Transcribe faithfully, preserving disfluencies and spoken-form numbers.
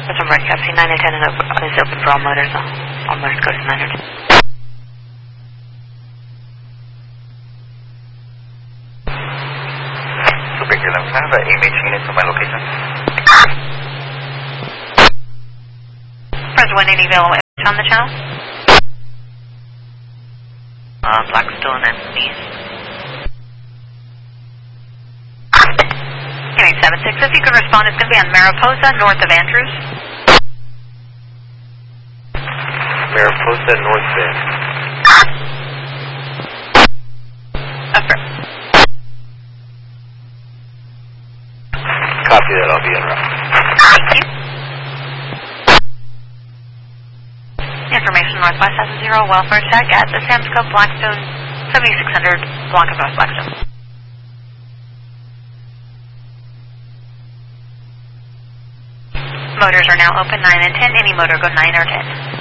That's a broadcast. nine and ten is open, is open for all motors. All motors go to nine or ten. Super Gear eleven, can I have an A M H unit to my location? Press one eighty available on the channel. Uh, Blackstone and East. Unit seven six, if you could respond, it's going to be on Mariposa, north of Andrews. Mariposa, north Bend. Affirm. Copy that, I'll be en route. Thank you. Information Northwest seven zero, welfare check at the Samsco Blackstone seventy-six hundred block of North Blackstone. Motors are now open nine and ten. Any motor go nine or ten.